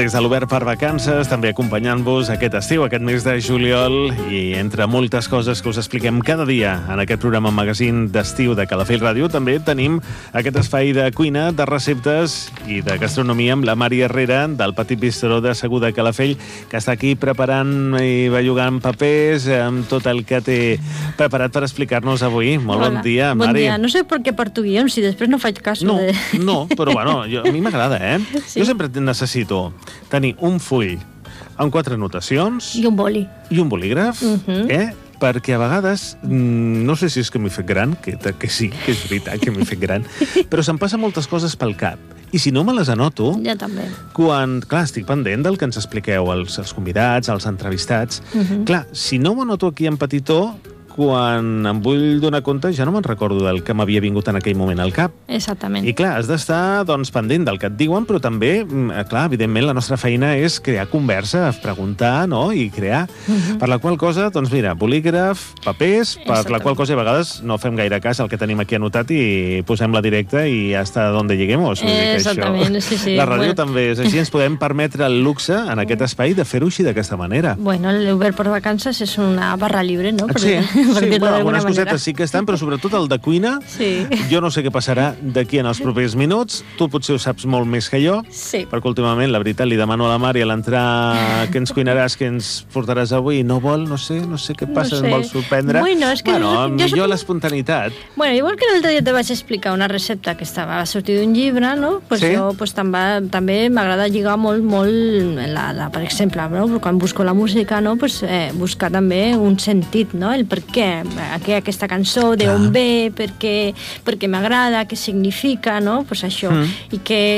Des de l'Obert per Vacances, també acompanyant-vos aquest estiu, aquest mes de juliol, i entre moltes coses que us expliquem cada dia en aquest programa magazín d'estiu de Calafell Ràdio, també tenim aquest espai de cuina, de receptes i de gastronomia amb la Mari Herrera, del Petit Bistró de Segur de Calafell, que està aquí preparant i bellugant papers amb tot el que té preparat per explicar-nos avui. Molt bon dia, Mari. Bon dia. No sé per què parto guions, si després no faig cas. No, però bueno, a mi m'agrada, Sí. Jo sempre necessito tenir un full amb 4 anotacions... I un boli. I un bolígraf, perquè a vegades, no sé si és que m'he fet gran, que sí, que és veritat que m'he fet gran, però se'm passen moltes coses pel cap. I si no me les anoto... Ja també. Clar, estic pendent del que ens expliqueu els convidats, els entrevistats. Clar, si no m'anoto aquí en petitó, quan em vull donar compte ja no me'n recordo del que m'havia vingut en aquell moment al cap. Exactament. I clar, has d'estar pendent del que et diuen, però també, clar, evidentment, la nostra feina és crear conversa, preguntar, no?, i crear. Per la qual cosa, doncs mira, bolígraf, papers, per la qual cosa a vegades no fem gaire cas al que tenim aquí anotat i posem la directa i hasta donde lleguemos. Exactament, sí. La ràdio també és així, ens podem permetre el luxe en aquest espai de fer-ho així d'aquesta manera. Bueno, l'Obert per Vacances és una barra libre, no? Sí, algunes cosetes sí que estan, però sobretot el de cuina, jo no sé què passarà d'aquí en els propers minuts, tu potser ho saps molt més que jo, perquè últimament, la veritat, li demano a la Mari a l'entrar què ens cuinaràs, què ens portaràs avui, no vol, no sé què passa, em vol sorprendre. Millor l'espontanitat. Bueno, igual que l'altre dia te vaig explicar una recepta que va sortir d'un llibre, no? Jo també m'agrada lligar molt, per exemple, quan busco la música, buscar també un sentit, no? El per què aquesta cançó, d'on ve, per què m'agrada, què significa, no? Pues això. I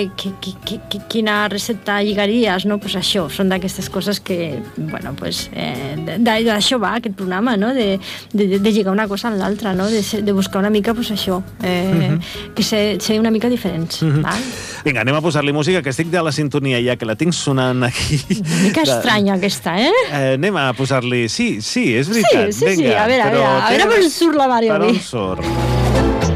quina recepta lligaries, no? Pues això. Són d'aquestes coses que, bueno, pues, d'això va aquest programa, no? De lligar una cosa amb l'altra, no? De buscar una mica, pues això, que ser una mica diferents. Vinga, anem a posar-li música, que estic de la sintonia ja, que la tinc sonant aquí. Una mica estranya, aquesta, anem a posar-li... Sí, és veritat. Sí, a veure on surt la Mari avui. Per on surt?